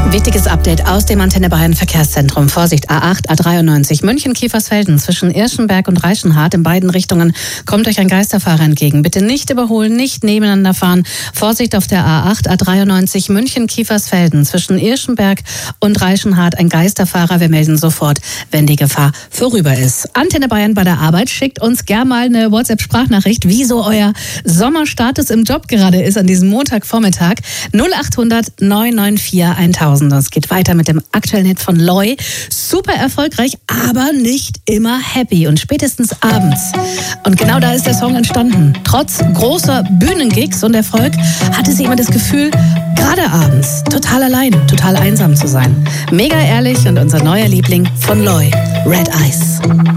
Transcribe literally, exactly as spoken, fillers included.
Wichtiges Update aus dem Antenne Bayern Verkehrszentrum. Vorsicht, A acht, A dreiundneunzig, München-Kiefersfelden zwischen Irschenberg und Reichenhart. In beiden Richtungen kommt euch ein Geisterfahrer entgegen. Bitte nicht überholen, nicht nebeneinander fahren. Vorsicht auf der A acht, A dreiundneunzig, München-Kiefersfelden zwischen Irschenberg und Reichenhart. Ein Geisterfahrer. Wir melden sofort, wenn die Gefahr vorüber ist. Antenne Bayern bei der Arbeit. Schickt uns gern mal eine WhatsApp-Sprachnachricht, wie so euer Sommerstatus im Job gerade ist an diesem Montagvormittag. null achthundert neun neun vier tausend. Es geht weiter mit dem aktuellen Hit von Loy. Super erfolgreich, aber nicht immer happy. Und spätestens abends. Und genau da ist der Song entstanden. Trotz großer Bühnengigs und Erfolg hatte sie immer das Gefühl, gerade abends total allein, total einsam zu sein. Mega ehrlich und unser neuer Liebling von Loy, Red Eyes.